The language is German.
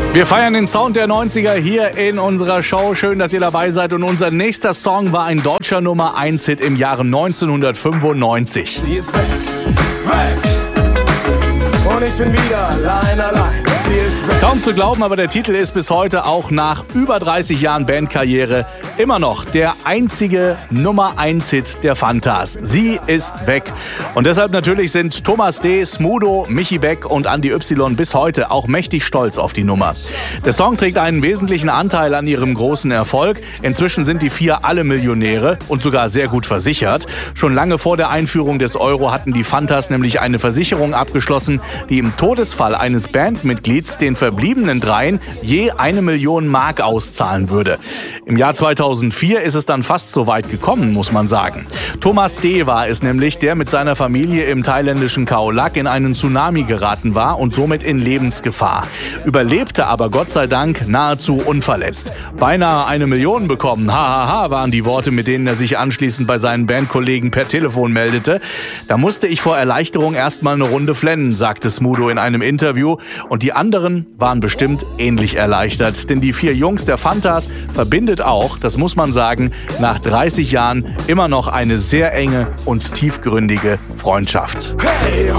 Wir feiern den Sound der 90er hier in unserer Show. Schön, dass ihr dabei seid. Und unser nächster Song war ein deutscher Nummer-1-Hit im Jahre 1995. Sie ist weg, weg. Und ich bin wieder allein. Sie ist weg. Kaum zu glauben, aber der Titel ist bis heute auch nach über 30 Jahren Bandkarriere immer noch der einzige Nummer-1-Hit der Fantas. Sie ist weg. Und deshalb natürlich sind Thomas D., Smudo, Michi Beck und Andi Y bis heute auch mächtig stolz auf die Nummer. Der Song trägt einen wesentlichen Anteil an ihrem großen Erfolg. Inzwischen sind die vier alle Millionäre und sogar sehr gut versichert. Schon lange vor der Einführung des Euro hatten die Fantas nämlich eine Versicherung abgeschlossen, die im Todesfall eines Bandmitglieds den verbliebenen dreien je 1 Million Mark auszahlen würde. Im Jahr 2004 ist es dann fast so weit gekommen, muss man sagen. Thomas D. war es nämlich, der mit seiner Familie im thailändischen Khao Lak in einen Tsunami geraten war und somit in Lebensgefahr. Überlebte aber Gott sei Dank nahezu unverletzt. Beinahe 1 Million bekommen, hahaha, waren die Worte, mit denen er sich anschließend bei seinen Bandkollegen per Telefon meldete. Da musste ich vor Erleichterung erstmal eine Runde flennen, sagte Smudo in einem Interview. Und die anderen waren bestimmt ähnlich erleichtert. Denn die 4 Jungs der Fantas verbindet auch, das muss man sagen, nach 30 Jahren immer noch eine sehr enge und tiefgründige Freundschaft. Hey,